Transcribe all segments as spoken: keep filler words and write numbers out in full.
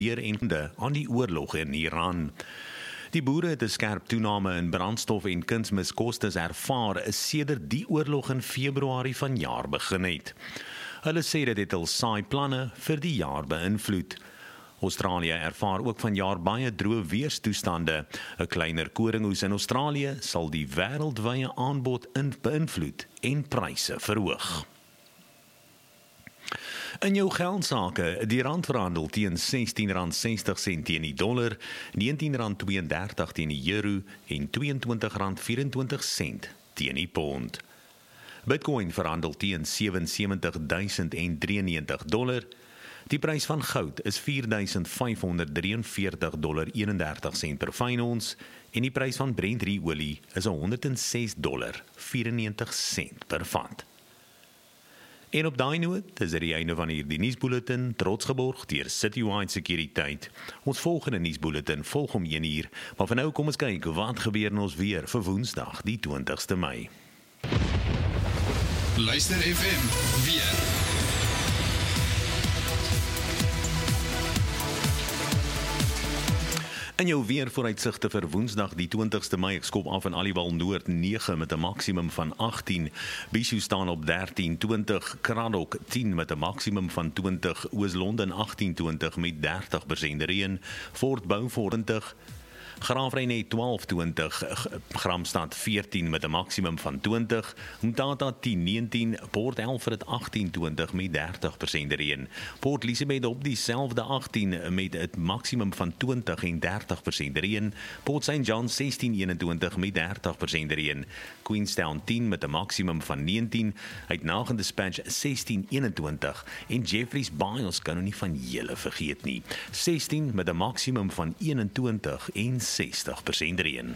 en aan die oorlog in Iran. Die boere het 'n skerp toename in brandstof en kunsmiskostes ervaar sedert die oorlog in Februarie vanjaar begin het. Hulle sê dit het hul saaiplanne vir die jaar beïnvloed. Australië ervaar ook vanjaar baie droë weerstoestande. 'n Kleiner koringoes in Australië sal die wêreldwye aanbod beïnvloed en pryse verhoog. In jou geldsaake, die rand verhandel teen sestien rand sestig sent teen die dollar, negentien rand twee en dertig teen die euro en tweeëntwintig rand vyf en twintig sent teen die pond. Bitcoin verhandel teen sewe sewentig duisend drieënnewentig dollar. Die prys van goud is vier duisend vyf honderd vyf en veertig dollar eenendertig sent per fyn ons en die prys van Brent olie is honderd en ses dollar vyfennewentig sent per vat. En op daai noot is dit die einde van hierdie nuusbulletin, trots geborg deur Citywide Sekuriteit. Ons volgende nuusbulletin volg om een uur, maar vir nou kom ons kyk wat gebeur in ons weer vir Woensdag, die twintigste Mei. Luister F M, weer. In jou weervooruitsigte vir Woensdag die twintigste Mei, ek skop af in Aliwal Noord nege met 'n maksimum van agttien, Bishu staan op dertien twintig, Kraddock tien met 'n maksimum van twintig, Oos-London agttien twintig met dertig persent reën, Fort Beaufort twintig, Graafrenet twaalf twintig, Gramstad veertien met 'n maksimum van twintig, Mtata tien negentien, Port Alfred agttien twintig met dertig persent reën, Port Elizabeth op dieselfde agttien met 'n maksimum van twintig en dertig persent reën, Port Saint John sestien eenentwintig met dertig persent reën, Queenstown tien met 'n maksimum van negentien, uit Nagin Dispatch sestien eenentwintig en Jeffreys Bay, ons kan nou nie van julle vergeet nie, sestien met 'n maksimum van eenentwintig en sestig persent reën.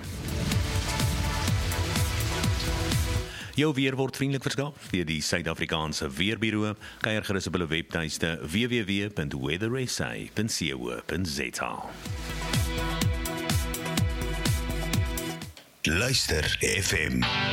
Jou weer word vriendelik verskaf deur die Suid-Afrikaanse Weerbureau. Kyk gerus op hulle webtuiste w w w punt weather s a punt co punt z a. Luister F M.